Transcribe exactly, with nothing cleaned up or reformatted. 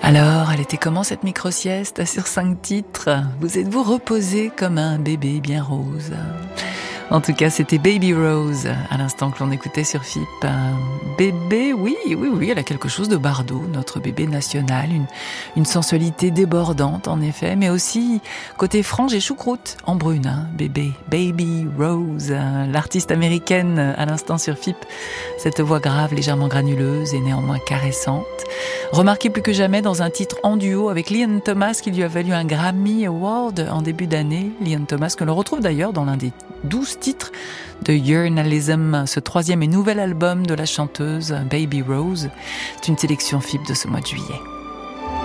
Alors, elle était comment cette micro-sieste sur cinq titres? Vous êtes-vous reposé comme un bébé bien rose? En tout cas, c'était Baby Rose, à l'instant que l'on écoutait sur F I P. Un bébé, oui, oui, oui, elle a quelque chose de Bardot, notre bébé national. Une, une sensualité débordante, en effet, mais aussi côté frange et choucroute, en brune, hein, bébé. Baby Rose, l'artiste américaine, à l'instant sur F I P. Cette voix grave, légèrement granuleuse et néanmoins caressante. Remarquée plus que jamais dans un titre en duo avec Leon Thomas, qui lui a valu un Grammy Award en début d'année. Leon Thomas, que l'on retrouve d'ailleurs dans l'un des douze titres de Journalism, ce troisième et nouvel album de la chanteuse Baby Rose. C'est une sélection F I P de ce mois de juillet.